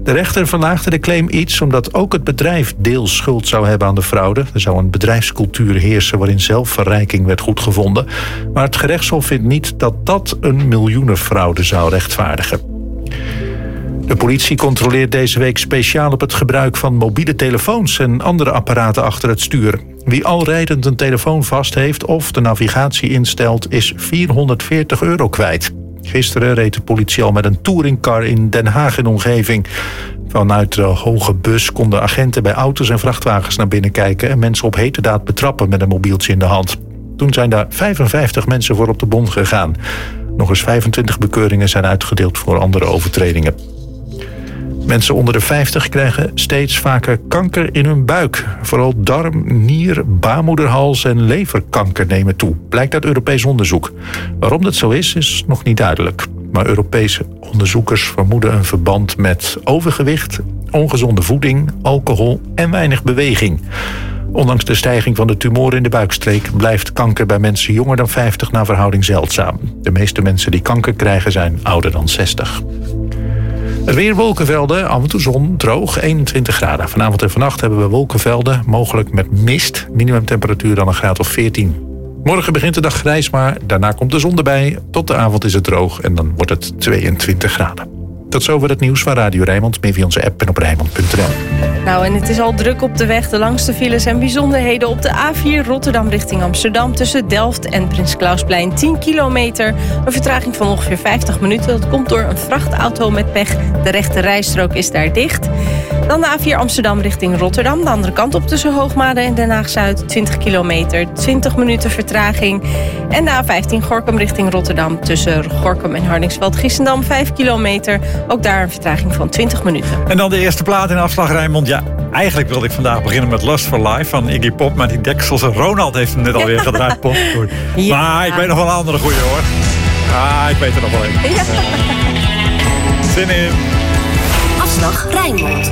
De rechter verlaagde de claim iets omdat ook het bedrijf deels schuld zou hebben aan de fraude. Er zou een bedrijfscultuur heersen waarin zelfverrijking werd goedgevonden. Maar het gerechtshof vindt niet dat dat een miljoenenfraude zou rechtvaardigen. De politie controleert deze week speciaal op het gebruik van mobiele telefoons en andere apparaten achter het stuur. Wie al rijdend een telefoon vast heeft of de navigatie instelt, is €440 kwijt. Gisteren reed de politie al met een touringcar in Den Haag en omgeving. Vanuit de hoge bus konden agenten bij auto's en vrachtwagens naar binnen kijken en mensen op heterdaad betrappen met een mobieltje in de hand. Toen zijn daar 55 mensen voor op de bond gegaan. Nog eens 25 bekeuringen zijn uitgedeeld voor andere overtredingen. Mensen onder de 50 krijgen steeds vaker kanker in hun buik. Vooral darm, nier, baarmoederhals en leverkanker nemen toe, blijkt uit Europees onderzoek. Waarom dat zo is nog niet duidelijk. Maar Europese onderzoekers vermoeden een verband met overgewicht, ongezonde voeding, alcohol en weinig beweging. Ondanks de stijging van de tumoren in de buikstreek blijft kanker bij mensen jonger dan 50 naar verhouding zeldzaam. De meeste mensen die kanker krijgen zijn ouder dan 60. Het weer, wolkenvelden, af en toe zon, droog, 21 graden. Vanavond en vannacht hebben we wolkenvelden, mogelijk met mist. Minimumtemperatuur dan een graad of 14. Morgen begint de dag grijs, maar daarna komt de zon erbij. Tot de avond is het droog en dan wordt het 22 graden. Tot zover het nieuws van Radio Rijnmond. Meer via onze app en op Rijnmond.nl. Nou, en het is al druk op de weg. De langste files en bijzonderheden op de A4 Rotterdam richting Amsterdam. Tussen Delft en Prins Clausplein 10 kilometer. Een vertraging van ongeveer 50 minuten. Dat komt door een vrachtauto met pech. De rechte rijstrook is daar dicht. Dan de A4 Amsterdam richting Rotterdam. De andere kant op tussen Hoogmade en Den Haag-Zuid. 20 kilometer, 20 minuten vertraging. En de A15 Gorinchem richting Rotterdam. Tussen Gorinchem en Hardingsveld-Giessendam 5 kilometer. Ook daar een vertraging van 20 minuten. En dan de eerste plaat in afslag Rijnmond. Ja, eigenlijk wilde ik vandaag beginnen met Lust for Life van Iggy Pop. Maar die dekselse Ronald heeft hem net alweer gedraaid. Pop. Ja. Maar ik weet nog wel een andere goeie hoor. Ik weet er nog wel een. Ja. Zin in. Afslag Rijnmond.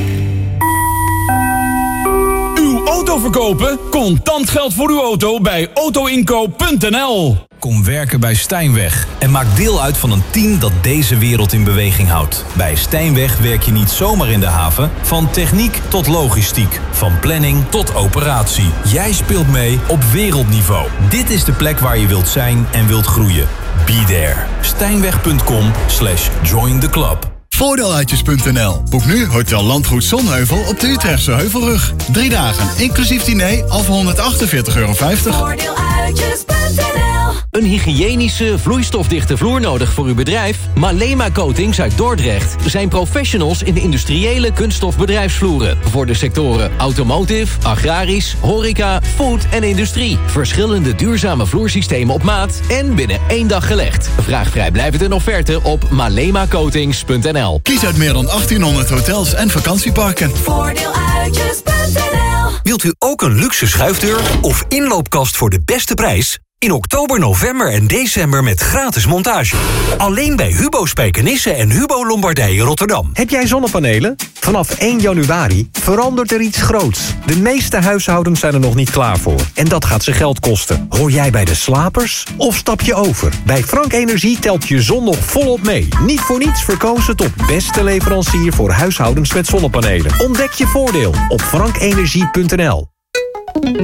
Uw auto verkopen? Contant geld voor uw auto bij autoinkoop.nl. Kom werken bij Stijnweg en maak deel uit van een team dat deze wereld in beweging houdt. Bij Stijnweg werk je niet zomaar in de haven. Van techniek tot logistiek, van planning tot operatie. Jij speelt mee op wereldniveau. Dit is de plek waar je wilt zijn en wilt groeien. Be there. Stijnweg.com/join the club. Voordeeluitjes.nl. Boek nu Hotel Landgoed Zonheuvel op de Utrechtse Heuvelrug. 3 dagen, inclusief diner, al voor €148,50. Voordeeluitjes.nl. Een hygiënische, vloeistofdichte vloer nodig voor uw bedrijf? Malema Coatings uit Dordrecht zijn professionals in de industriële kunststofbedrijfsvloeren. Voor de sectoren automotive, agrarisch, horeca, food en industrie. Verschillende duurzame vloersystemen op maat en binnen 1 dag gelegd. Vraag vrijblijvend een offerte op malemacoatings.nl. Kies uit meer dan 1800 hotels en vakantieparken. Voordeeluitjes.nl. Wilt u ook een luxe schuifdeur of inloopkast voor de beste prijs? In oktober, november en december met gratis montage. Alleen bij Hubo Spijkenisse en Hubo Lombardije Rotterdam. Heb jij zonnepanelen? Vanaf 1 januari verandert er iets groots. De meeste huishoudens zijn er nog niet klaar voor. En dat gaat ze geld kosten. Hoor jij bij de slapers? Of stap je over? Bij Frank Energie telt je zon nog volop mee. Niet voor niets verkozen tot beste leverancier voor huishoudens met zonnepanelen. Ontdek je voordeel op frankenergie.nl.